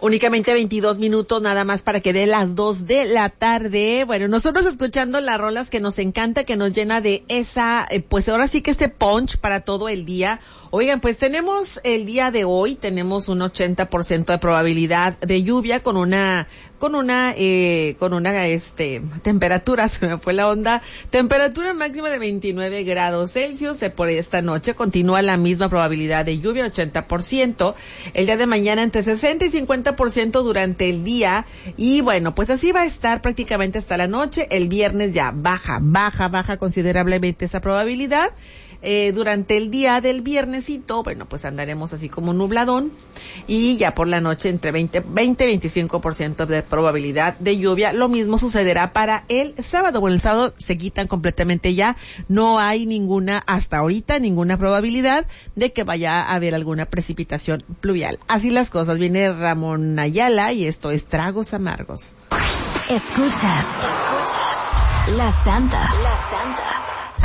Únicamente 22 minutos nada más para que dé las 2 de la tarde. Bueno, nosotros escuchando las rolas que nos encanta, que nos llena de esa, pues ahora sí que este punch para todo el día. Oigan, pues tenemos el día de hoy, tenemos un 80% de probabilidad de lluvia con una temperatura, se me fue la onda, temperatura máxima de 29 grados Celsius. Por esta noche continúa la misma probabilidad de lluvia, 80%. El día de mañana entre 60 y 50% durante el día. Y bueno, pues así va a estar prácticamente hasta la noche. El viernes ya baja considerablemente esa probabilidad. Durante el día del viernesito, bueno, pues andaremos así como nubladón, y ya por la noche entre 20-25% de probabilidad de lluvia. Lo mismo sucederá para el sábado. Bueno, el sábado se quitan completamente ya, no hay hasta ahorita ninguna probabilidad de que vaya a haber alguna precipitación pluvial. Así las cosas. Viene Ramón Ayala y esto es Tragos Amargos. Escuchas La Santa.